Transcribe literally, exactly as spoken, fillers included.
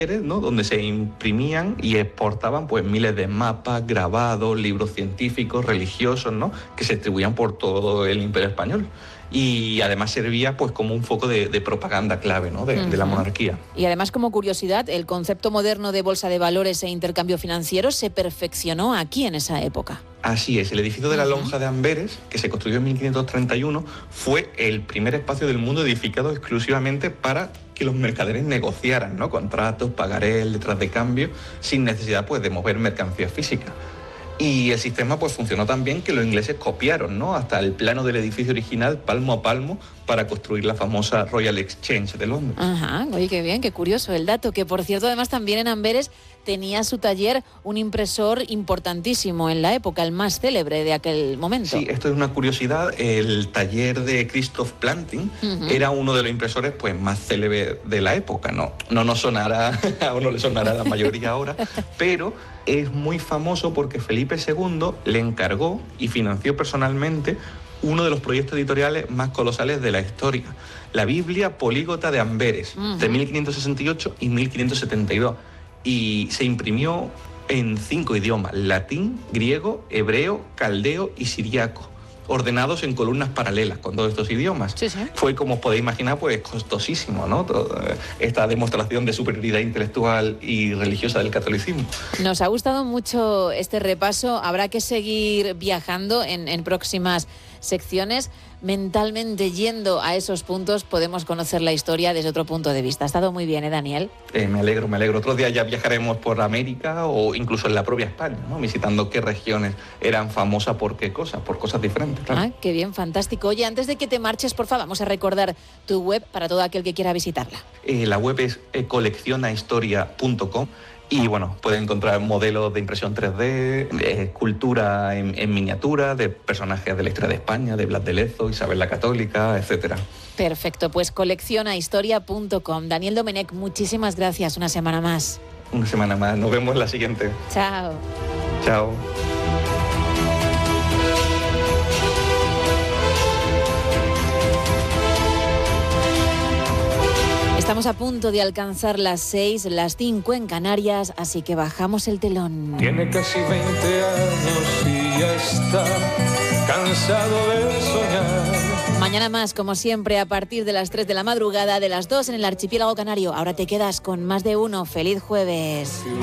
¿no? Donde se imprimían y exportaban pues miles de mapas, grabados, libros científicos, religiosos, ¿no? Que se distribuían por todo el Imperio Español. Y además servía pues como un foco de, de propaganda clave, ¿no? de, uh-huh. de la monarquía. Y además, como curiosidad, el concepto moderno de bolsa de valores e intercambio financiero se perfeccionó aquí en esa época. Así es, el edificio de la Lonja de Amberes, que se construyó en mil quinientos treinta y uno, fue el primer espacio del mundo edificado exclusivamente para que los mercaderes negociaran, ¿no? Contratos, pagarés, letras de cambio, sin necesidad pues de mover mercancías físicas. Y el sistema pues funcionó tan bien que los ingleses copiaron, ¿no? Hasta el plano del edificio original, palmo a palmo, para construir la famosa Royal Exchange de Londres. Ajá, oye, qué bien, qué curioso el dato, que por cierto, además también en Amberes tenía su taller un impresor importantísimo en la época, el más célebre de aquel momento. Sí, esto es una curiosidad, el taller de Christoph Plantin uh-huh. era uno de los impresores pues más célebres de la época, ¿no? No nos sonará, a uno le sonará a la mayoría ahora, pero es muy famoso porque Felipe segundo le encargó y financió personalmente uno de los proyectos editoriales más colosales de la historia, la Biblia Políglota de Amberes, uh-huh. de mil quinientos sesenta y ocho y mil quinientos setenta y dos, y se imprimió en cinco idiomas: latín, griego, hebreo, caldeo y siriaco, ordenados en columnas paralelas con todos estos idiomas. Sí, sí. Fue, como podéis imaginar, pues costosísimo, ¿no? Toda esta demostración de superioridad intelectual y religiosa del catolicismo. Nos ha gustado mucho este repaso. Habrá que seguir viajando en, en próximas secciones. Mentalmente yendo a esos puntos podemos conocer la historia desde otro punto de vista. Ha estado muy bien, ¿eh, Daniel? Eh, me alegro, me alegro. Otro día ya viajaremos por América o incluso en la propia España, ¿no? Visitando qué regiones eran famosas por qué cosas, por cosas diferentes, claro. Ah, qué bien, fantástico. Oye, antes de que te marches, por favor, vamos a recordar tu web para todo aquel que quiera visitarla. Eh, la web es eh, coleccionahistoria punto com. Y bueno, pueden encontrar modelos de impresión tres D, de escultura en, en miniatura, de personajes de la historia de España, de Blas de Lezo, Isabel la Católica, etcétera. Perfecto, pues coleccionahistoria punto com. Daniel Domenech, muchísimas gracias, una semana más. Una semana más, nos vemos en la siguiente. Chao. Chao. Estamos a punto de alcanzar las seis, las cinco en Canarias, así que bajamos el telón. Tiene casi veinte años y ya está cansado de soñar. Mañana más, como siempre, a partir de las tres de la madrugada, de las dos en el archipiélago canario. Ahora te quedas con Más de Uno. ¡Feliz jueves!